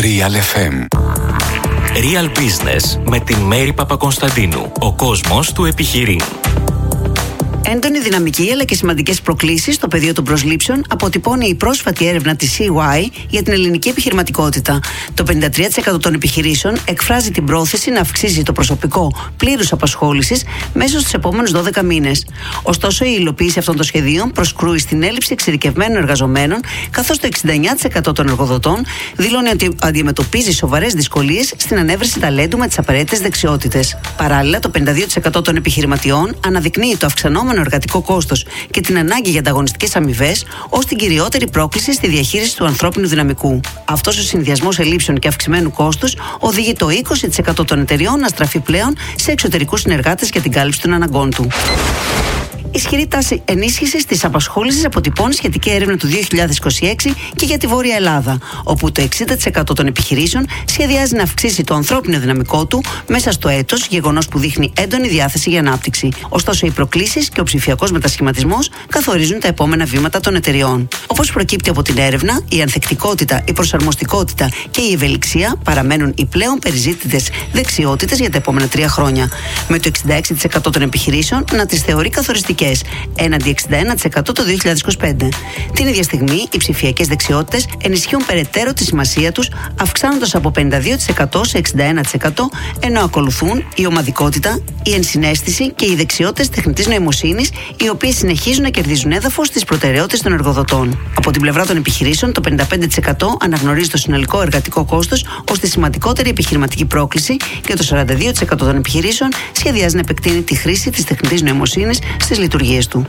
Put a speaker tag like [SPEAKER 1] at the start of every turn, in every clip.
[SPEAKER 1] Real FM.
[SPEAKER 2] Real Business με την Μέρη Παπακωνσταντίνου. Ο κόσμος του επιχειρήν.
[SPEAKER 3] Έντονη δυναμική αλλά και σημαντικές προκλήσεις στο πεδίο των προσλήψεων αποτυπώνει η πρόσφατη έρευνα της CY για την ελληνική επιχειρηματικότητα. Το 53% των επιχειρήσεων εκφράζει την πρόθεση να αυξήσει το προσωπικό πλήρους απασχόλησης μέσα στους επόμενους 12 μήνες. Ωστόσο, η υλοποίηση αυτών των σχεδίων προσκρούει στην έλλειψη εξειδικευμένων εργαζομένων, καθώς το 69% των εργοδοτών δηλώνει ότι αντιμετωπίζει σοβαρές δυσκολίες στην ανέβρεση ταλέντου με τις απαραίτητες δεξιότητες. Παράλληλα, το 52% των επιχειρηματιών αναδεικνύει το αυξανόμενο εργατικό κόστος και την ανάγκη για ανταγωνιστικές αμοιβές ως την κυριότερη πρόκληση στη διαχείριση του ανθρώπινου δυναμικού. Αυτός ο συνδυασμός ελλείψεων και αυξημένου κόστους οδηγεί το 20% των εταιριών να στραφεί πλέον σε εξωτερικούς συνεργάτες για την κάλυψη των αναγκών του. Ισχυρή τάση ενίσχυσης της απασχόλησης αποτυπώνει σχετική έρευνα του 2026 και για τη Βόρεια Ελλάδα, όπου το 60% των επιχειρήσεων σχεδιάζει να αυξήσει το ανθρώπινο δυναμικό του μέσα στο έτος, γεγονός που δείχνει έντονη διάθεση για ανάπτυξη. Ωστόσο, οι προκλήσεις και ο ψηφιακός μετασχηματισμός καθορίζουν τα επόμενα βήματα των εταιριών. Όπως προκύπτει από την έρευνα, η ανθεκτικότητα, η προσαρμοστικότητα και η ευελιξία παραμένουν οι πλέον περιζήτητες δεξιότητες για τα επόμενα 3 χρόνια, με το 66% των επιχειρήσεων να τις θεωρεί καθοριστικές, έναντι 61% το 2025. Την ίδια στιγμή, οι ψηφιακές δεξιότητες ενισχύουν περαιτέρω τη σημασία τους, αυξάνοντας από 52% σε 61%, ενώ ακολουθούν η ομαδικότητα, η ενσυναίσθηση και οι δεξιότητες τεχνητής νοημοσύνης, οι οποίες συνεχίζουν να κερδίζουν έδαφος στις προτεραιότητες των εργοδοτών. Από την πλευρά των επιχειρήσεων, το 55% αναγνωρίζει το συνολικό εργατικό κόστος ως τη σημαντικότερη επιχειρηματική πρόκληση και το 42% των επιχειρήσεων σχεδιάζει να επεκτείνει τη χρήση της τεχνητής νοημοσύνης στις λειτουργίες του.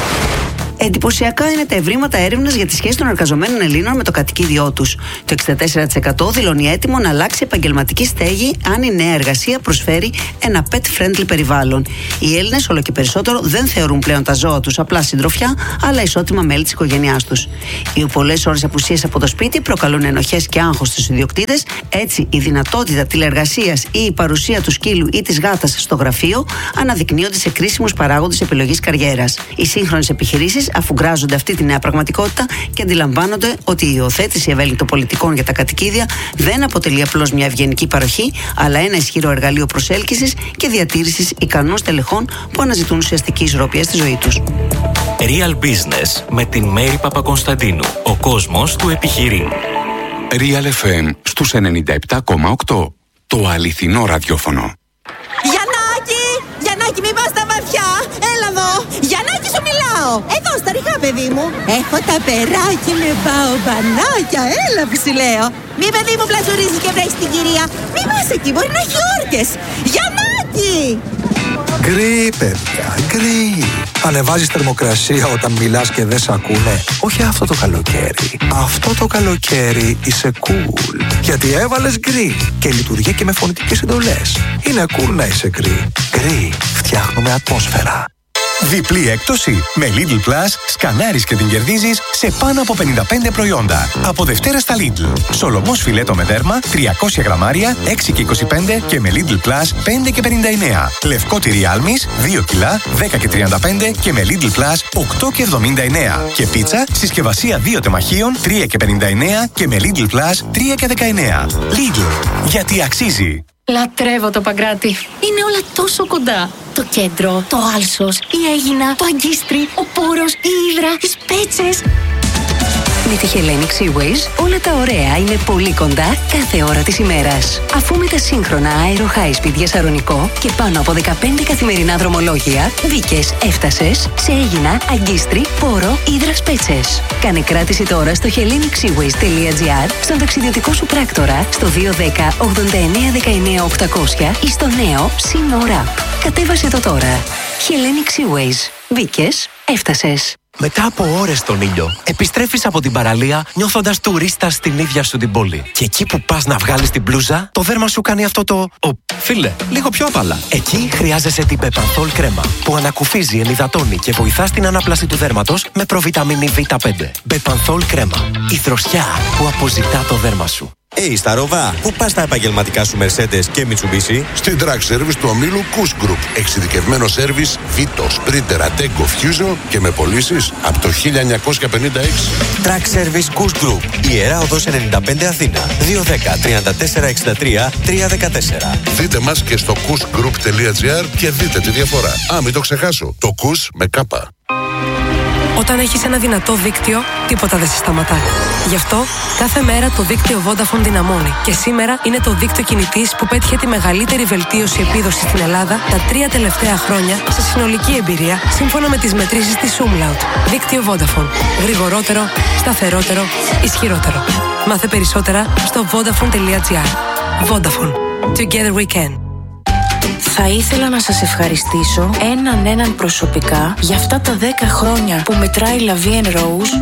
[SPEAKER 3] Εντυπωσιακά είναι τα ευρήματα έρευνας για τη σχέση των εργαζομένων Ελλήνων με το κατοικίδιό τους. Το 64% δηλώνει έτοιμο να αλλάξει επαγγελματική στέγη αν η νέα εργασία προσφέρει ένα pet-friendly περιβάλλον. Οι Έλληνες όλο και περισσότερο δεν θεωρούν πλέον τα ζώα τους απλά συντροφιά, αλλά ισότιμα μέλη της οικογένειάς τους. Οι πολλές ώρες απουσίας από το σπίτι προκαλούν ενοχές και άγχος στους ιδιοκτήτες. Έτσι, η δυνατότητα τηλεεργασίας ή η παρουσία του σκύλου ή της γάτας στο γραφείο αναδεικνύονται σε κρίσιμους παράγοντες επιλογής καριέρας. Οι σύγχρονες επιχειρήσεις αφουγκράζονται αυτή τη νέα πραγματικότητα και αντιλαμβάνονται ότι η υιοθέτηση ευέλικτων πολιτικών για τα κατοικίδια δεν αποτελεί απλώς μια ευγενική παροχή, αλλά ένα ισχυρό εργαλείο προσέλκυσης και διατήρησης ικανών στελεχών που αναζητούν ουσιαστική ισορροπία στη ζωή τους.
[SPEAKER 2] Real Business με την Μέρη Παπακωνσταντίνου. Ο κόσμος του επιχειρήν.
[SPEAKER 1] Real FM στους 97,8. Το αληθινό ραδιόφωνο.
[SPEAKER 4] Γιαννάκη, μην πας στα βαθιά! Έλα εδώ! Γιαννάκη, σου μιλάω! Εδώ, στα ριχά, παιδί μου! Έχω τα περάκι με μπαομπανάκια! Έλα που σου λέω! Μη, παιδί μου, πλασουρίζεις και βρέχεις την κυρία! Μη πας εκεί, μπορεί να έχει όρκες! Γιαννάκη!
[SPEAKER 5] Γκρι, παιδιά, γκρι. Ανεβάζεις θερμοκρασία όταν μιλάς και δεν σ' ακούνε. Όχι αυτό το καλοκαίρι. Αυτό το καλοκαίρι είσαι cool. Γιατί έβαλες γκρι και λειτουργεί και με φωνητικές εντολές. Είναι cool να είσαι γκρι. Γκρι, φτιάχνουμε ατμόσφαιρα.
[SPEAKER 6] Διπλή έκπτωση. Με Lidl Plus σκανάρεις και την κερδίζεις σε πάνω από 55 προϊόντα. Από Δευτέρα στα Lidl. Σολομός φιλέτο με δέρμα 300 γραμμάρια 6 και 25 και με Lidl Plus 5 και 59. Λευκό τυρί άλμης 2 κιλά 10 και 35 και με Lidl Plus 8 και 79. Και πίτσα συσκευασία 2 τεμαχίων 3 και 59 και με Lidl Plus 3 και 19. Lidl. Γιατί αξίζει.
[SPEAKER 7] Λατρεύω το Παγκράτη. Είναι όλα τόσο κοντά. Το κέντρο, το Άλσος, η Αίγινα, το Αγκίστρι, ο Πόρος, η Ύδρα, οι Σπέτσες.
[SPEAKER 8] Με τη Hellenic Seaways όλα τα ωραία είναι πολύ κοντά κάθε ώρα της ημέρας. Αφού με τα σύγχρονα Aero High Speed για Σαρονικό και πάνω από 15 καθημερινά δρομολόγια, μπήκες, έφτασες σε Αίγινα, Αγκίστρι, Πόρο, Ύδρα, Σπέτσες. Κάνε κράτηση τώρα στο hellenic-seaways.gr, στον ταξιδιωτικό σου πράκτορα, στο 210 89 19 800 ή στο νέο Σύνορα. Κατέβασε το τώρα. Hellenic Seaways. Μπήκες, έφτασες.
[SPEAKER 9] Μετά από ώρες στον ήλιο, επιστρέφεις από την παραλία νιώθοντας τουρίστας στην ίδια σου την πόλη. Και εκεί που πας να βγάλεις την μπλούζα, το δέρμα σου κάνει αυτό το... Φίλε, λίγο πιο απαλά. Εκεί χρειάζεσαι την Bepanthol κρέμα, που ανακουφίζει, ενυδατώνει και βοηθά στην ανάπλαση του δέρματος με προβιταμίνη Β5. Bepanthol κρέμα. Η δροσιά που αποζητά το δέρμα σου.
[SPEAKER 10] Στα Ροβά, πού πας τα επαγγελματικά σου Mercedes και Mitsubishi?
[SPEAKER 11] Στην Track Service του ομίλου Kuss Group. Εξειδικευμένο σέρβις Vito, Sprinter, Ateco, Fusion και με πωλήσεις από το 1956.
[SPEAKER 10] Track Service Kuss Group. Ιερά Οδός 95 Αθήνα. 210-34-63-314.
[SPEAKER 11] Δείτε μας και στο kussgroup.gr και δείτε τη διαφορά. Μην το ξεχάσω. Το Kuss με κάπα.
[SPEAKER 12] Όταν έχεις ένα δυνατό δίκτυο, τίποτα δεν σε σταματά. Γι' αυτό, κάθε μέρα το δίκτυο Vodafone δυναμώνει. Και σήμερα είναι το δίκτυο κινητής που πέτυχε τη μεγαλύτερη βελτίωση επίδοσης στην Ελλάδα τα 3 τελευταία χρόνια σε συνολική εμπειρία, σύμφωνα με τις μετρήσεις της Umlaut. Δίκτυο Vodafone. Γρηγορότερο, σταθερότερο, ισχυρότερο. Μάθε περισσότερα στο vodafone.gr. Vodafone. Together we can.
[SPEAKER 7] Θα ήθελα να σας ευχαριστήσω έναν προσωπικά για αυτά τα 10 χρόνια που μετράει La Vie en Rose.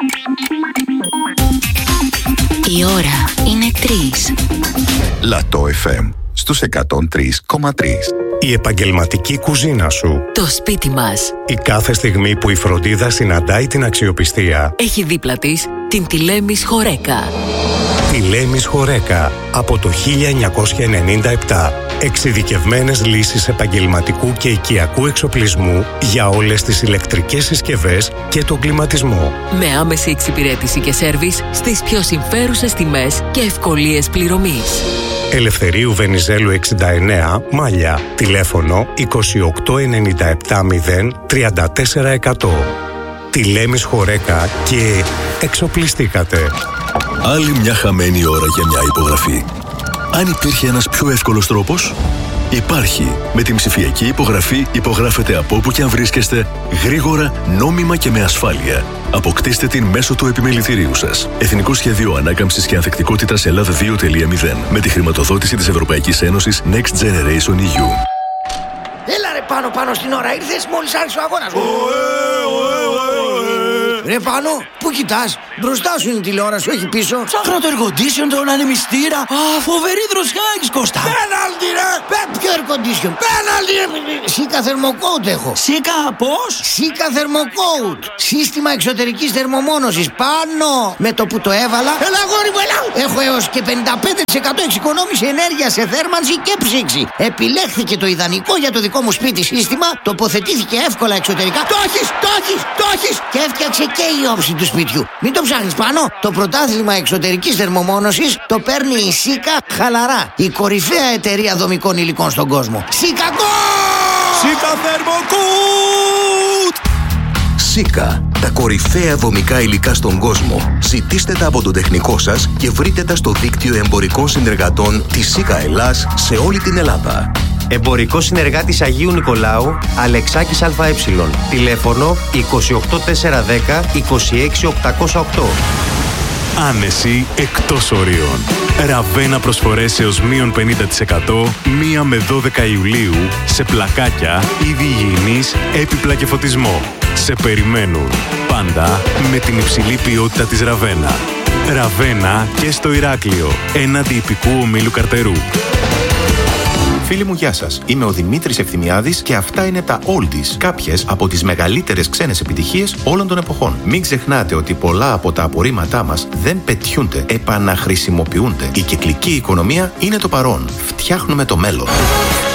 [SPEAKER 7] Η ώρα είναι 3.
[SPEAKER 13] Λατό FM στους 103,3.
[SPEAKER 14] Η επαγγελματική κουζίνα σου.
[SPEAKER 15] Το σπίτι μας.
[SPEAKER 14] Η κάθε στιγμή που η φροντίδα συναντάει την αξιοπιστία.
[SPEAKER 15] Έχει δίπλα της την Τηλέμις Χορέκα.
[SPEAKER 14] Τηλέμις Χορέκα από το 1997. Εξειδικευμένες λύσεις επαγγελματικού και οικιακού εξοπλισμού για όλες τις ηλεκτρικές συσκευές και τον κλιματισμό.
[SPEAKER 15] Με άμεση εξυπηρέτηση και σέρβις στις πιο συμφέρουσες τιμές και ευκολίες πληρωμής.
[SPEAKER 14] Ελευθερίου Βενιζέλου 69, Μάλια. Τηλέφωνο 2897 034 100. Τηλέμις Χορέκα και εξοπλιστήκατε.
[SPEAKER 16] Άλλη μια χαμένη ώρα για μια υπογραφή. Αν υπήρχε ένας πιο εύκολος τρόπος, υπάρχει. Με την ψηφιακή υπογραφή υπογράφετε από όπου και αν βρίσκεστε, γρήγορα, νόμιμα και με ασφάλεια. Αποκτήστε την μέσω του επιμελητηρίου σας. Εθνικό Σχέδιο Ανάκαμψης και Ανθεκτικότητας Ελλάδα 2.0 με τη χρηματοδότηση της Ευρωπαϊκής Ένωσης Next Generation EU.
[SPEAKER 17] Έλα ρε πάνω στην ώρα, ήρθες μόλις άρχισε ο αγώνας. Ρε Πάνο, πού κοιτάς? Μπροστά σου είναι η τηλεόραση, όχι πίσω.
[SPEAKER 18] Ψάχνω το air condition, τον ανεμιστήρα. Φοβερή δροσιά έχεις, Κώστα.
[SPEAKER 17] Πέναλτι ρε! Ποιο air condition? Πέναλτι ρε! Σίκα θερμοκόουτ έχω.
[SPEAKER 18] Σίκα πώς?
[SPEAKER 17] Σίκα θερμοκόουτ. Σύστημα εξωτερικής θερμομόνωσης. Πάνω! Με το που το έβαλα. Έλα γόρι μου, έλα! Έχω έως και 55% εξοικονόμηση ενέργεια σε θέρμανση και ψήξη. Επιλέχθηκε το ιδανικό για το δικό μου σπίτι σύστημα. Τοποθετήθηκε εύκολα εξωτερικά. Το έχεις! Και έφτιαξε και η όψη του σπιτιού. Μην το ψάχνεις πάνω. Το πρωτάθλημα εξωτερικής θερμομόνωσης το παίρνει η Σίκα χαλαρά. Η κορυφαία εταιρεία δομικών υλικών στον κόσμο. Σίκα
[SPEAKER 18] Θερμοκούτ!
[SPEAKER 13] Σίκα, τα κορυφαία δομικά υλικά στον κόσμο. Ζητήστε τα από τον τεχνικό σας και βρείτε τα στο δίκτυο εμπορικών συνεργατών της Σίκα Ελλάς σε όλη την Ελλάδα.
[SPEAKER 19] Εμπορικός συνεργάτης Αγίου Νικολάου, Αλεξάκης ΑΕ. Τηλέφωνο 28410 26808.
[SPEAKER 20] Άνεση εκτός ορίων. Ραβένα προσφορές έως μείον 50% 1 με 12 Ιουλίου σε πλακάκια, είδη υγιεινής, έπιπλα και φωτισμό. Σε περιμένουν πάντα με την υψηλή ποιότητα της Ραβένα. Ραβένα και στο Ηράκλειο, έναντι υπηκού ομίλου Καρτερού.
[SPEAKER 21] Φίλοι μου, γεια σας. Είμαι ο Δημήτρης Ευθυμιάδης και αυτά είναι τα Oldies, κάποιες από τις μεγαλύτερες ξένες επιτυχίες όλων των εποχών. Μην ξεχνάτε ότι πολλά από τα απορρίμματά μας δεν πετιούνται, επαναχρησιμοποιούνται. Η κυκλική οικονομία είναι το παρόν. Φτιάχνουμε το μέλλον.